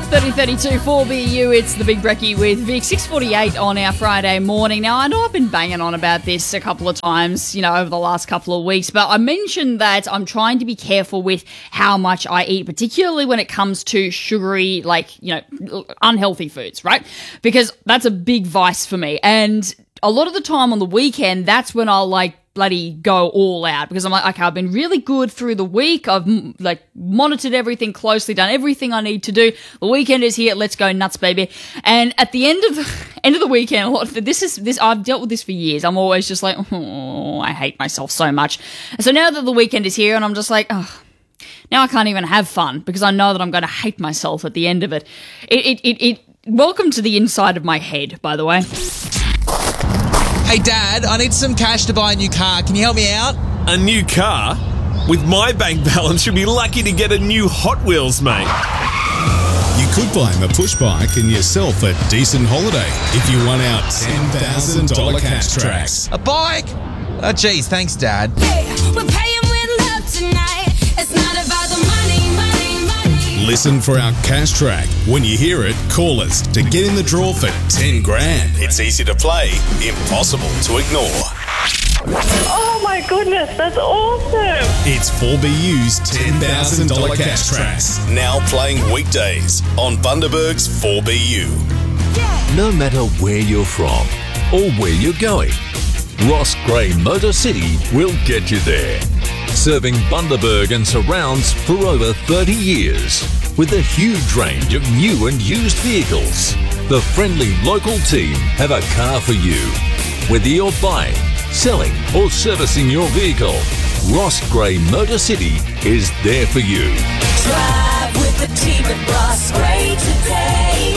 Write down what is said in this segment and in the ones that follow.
30:32 4BU. It's the Big Brekkie with Vic. 6:48 on our Friday morning. Now, I know I've been banging on about this a couple of times, over the last couple of weeks, but I mentioned that I'm trying to be careful with how much I eat, particularly when it comes to sugary, unhealthy foods, right? Because that's a big vice for me. And a lot of the time on the weekend, that's when I'll bloody go all out, because I'm like, okay, I've been really good through the week. I've monitored everything closely, done everything I need to do. The weekend is here. Let's go nuts, baby. And at the end of the weekend, I've dealt with this for years. I'm always just like, oh, I hate myself so much. And so now that the weekend is here, and I'm just like, oh, now I can't even have fun because I know that I'm going to hate myself at the end of it. Welcome to the inside of my head, by the way. Hey, Dad, I need some cash to buy a new car. Can you help me out? A new car? With my bank balance, you'll be lucky to get a new Hot Wheels, mate. You could buy him a push bike and yourself a decent holiday if you won out $10,000 cash tracks. A bike? Oh, geez, thanks, Dad. Hey, we're paying with love tonight. It's not about the money. Listen for our cash track. When you hear it, call us to get in the draw for 10 grand. It's easy to play, impossible to ignore. Oh my goodness, that's awesome. It's 4BU's $10,000 cash tracks. Now playing weekdays on Bundaberg's 4BU. No matter where you're from or where you're going, Ross Gray Motor City will get you there. Serving Bundaberg and surrounds for over 30 years with a huge range of new and used vehicles. The friendly local team have a car for you. Whether you're buying, selling or servicing your vehicle, Ross Gray Motor City is there for you. Drive with the team at Ross Gray today.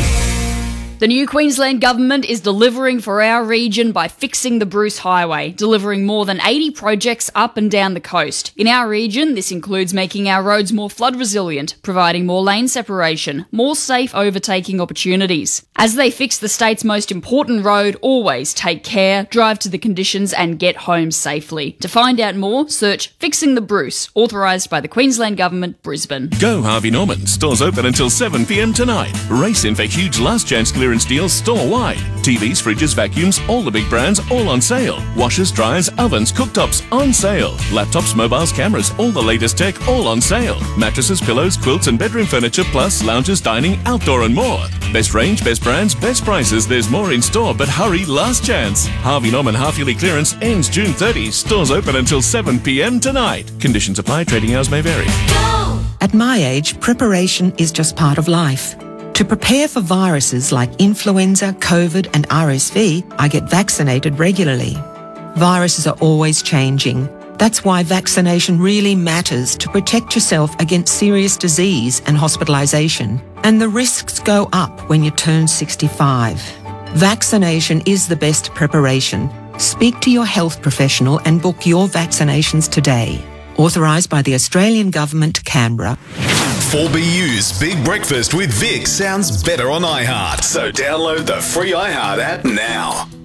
The new Queensland government is delivering for our region by fixing the Bruce Highway, delivering more than 80 projects up and down the coast. In our region, this includes making our roads more flood resilient, providing more lane separation, more safe overtaking opportunities. As they fix the state's most important road, always take care, drive to the conditions and get home safely. To find out more, search Fixing the Bruce, authorised by the Queensland Government, Brisbane. Go Harvey Norman. Stores open until 7 p.m. tonight. Race in for huge last chance clearance deals store-wide. TVs, fridges, vacuums, all the big brands, all on sale. Washers, dryers, ovens, cooktops, on sale. Laptops, mobiles, cameras, all the latest tech, all on sale. Mattresses, pillows, quilts and bedroom furniture, plus lounges, dining, outdoor and more. Best range, best brands, best prices. There's more in store, but hurry, last chance. Harvey Norman half-yearly clearance ends June 30. Stores open until 7 p.m. tonight. Conditions apply. Trading hours may vary. Go! At my age, preparation is just part of life. To prepare for viruses like influenza, COVID and RSV, I get vaccinated regularly. Viruses are always changing. That's why vaccination really matters to protect yourself against serious disease and hospitalisation. And the risks go up when you turn 65. Vaccination is the best preparation. Speak to your health professional and book your vaccinations today. Authorised by the Australian Government, Canberra. 4BU's Big Breakfast with Vic sounds better on iHeart. So download the free iHeart app now.